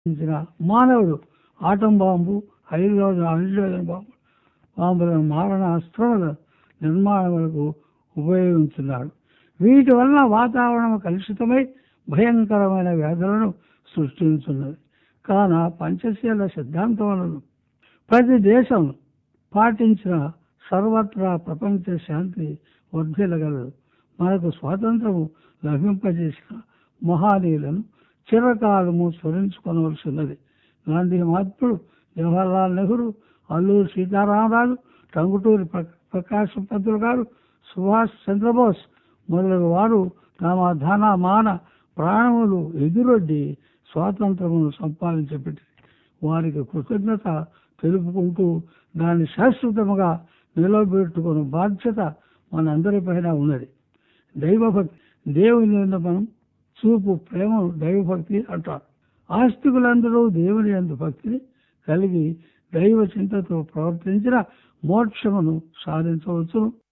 ఇచ్చిన మానవుడు atom bomb, hydrogen బాంబులను మారణాస్త్రముల నిర్మాణములకు ఉపయోగించున్నాడు. వీటి వలన వాతావరణం కలుషితమై భయంకరమైన వ్యాధులను సృష్టించున్నది. కాన పంచశీల సిద్ధాంతములను ప్రతి దేశం పాటించిన సర్వత్రా ప్రపంచ శాంతి వర్ధిల్లగలదు. మనకు స్వాతంత్రము లభింపజేసిన మహానీయులను చిరకాలము స్మరించుకోవలసినది. గాంధీ మహాత్ముడు, జవహర్లాల్ నెహ్రూ, అల్లూరి సీతారామరాజు, టంగుటూరి ప్రకాశం పంతులు గారు, సుభాష్ చంద్రబోస్ మొదలగు వారు తమ ధన మాన ప్రాణములు ఎదురొడ్డి స్వాతంత్రమును సంపాదించబెట్టి వారికి కృతజ్ఞత తెలుపుకుంటూ దాన్ని శాశ్వతముగా నిలబెట్టుకునే బాధ్యత మనందరిపైన ఉన్నది. దైవభక్తి, దేవుని యందు మనం చూపు ప్రేమను దైవభక్తి అంటారు. ఆస్తికులందరూ దేవుని యందు భక్తిని కలిగి దైవ చింతతో ప్రవర్తించిన మోక్షమును సాధించవచ్చును.